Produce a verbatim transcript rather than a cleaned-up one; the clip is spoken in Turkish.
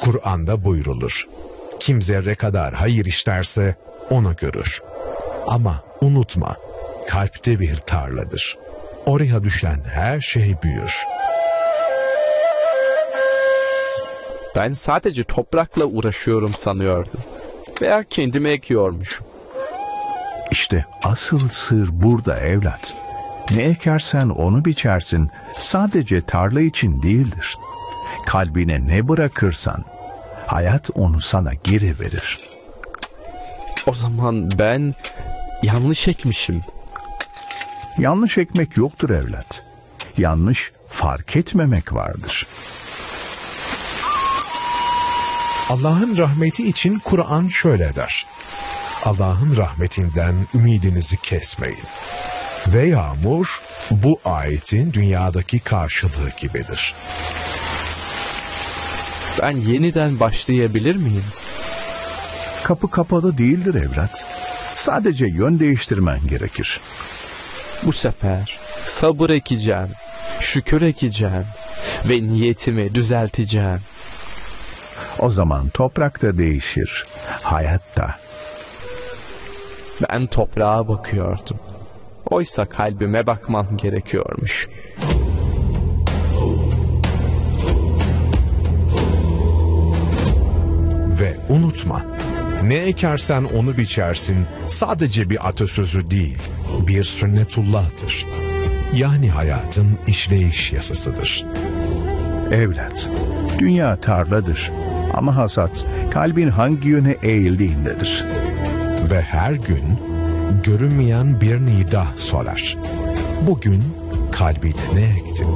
Kur'an'da buyrulur. Kim zerre kadar hayır işlerse onu görür. Ama unutma, kalpte bir tarladır. Oraya düşen her şey büyür. Ben sadece toprakla uğraşıyorum sanıyordum. Veya kendime ekiyormuşum. İşte asıl sır burada evlat. Ne ekersen onu biçersin. Sadece tarla için değildir. Kalbine ne bırakırsan hayat onu sana geri verir. O zaman ben yanlış ekmişim. Yanlış ekmek yoktur evlat. Yanlış fark etmemek vardır. Allah'ın rahmeti için Kur'an şöyle der: Allah'ın rahmetinden ümidinizi kesmeyin. Ve yağmur bu ayetin dünyadaki karşılığı gibidir. Ben yeniden başlayabilir miyim? Kapı kapalı değildir evlat. Sadece yön değiştirmen gerekir. Bu sefer sabır ekeceğim, şükür ekeceğim ve niyetimi düzelteceğim. O zaman toprak da değişir, hayat da. Ben toprağa bakıyordum. Oysa kalbime bakmam gerekiyormuş. Ve unutma, ne ekersen onu biçersin sadece bir atasözü değil, bir sünnetullah'tır. Yani hayatın işleyiş yasasıdır. Evlat, dünya tarladır ama hasat kalbin hangi yöne eğildiğindedir. Ve her gün görünmeyen bir nida sorar: bugün kalbine ne ektin?